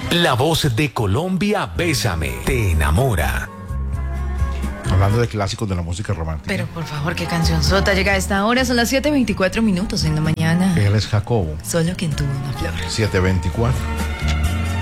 La voz de Colombia, Bésame, te enamora. Hablando de clásicos de la música romántica. Pero por favor, qué canción sota llega a esta hora. Son las 7:24 en la mañana. Él es Jacobo. Solo quien tuvo una flor. 7:24.